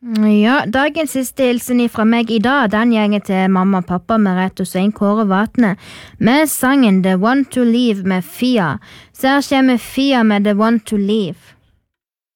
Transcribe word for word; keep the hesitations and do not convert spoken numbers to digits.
Ja, dagens siste hilsen fra meg i dag, den gjenger til mamma og pappa Merete og Svein Kåre Vatne, med sangen The One to Leave med Fia. Så her kommer Fia med The One to Leave.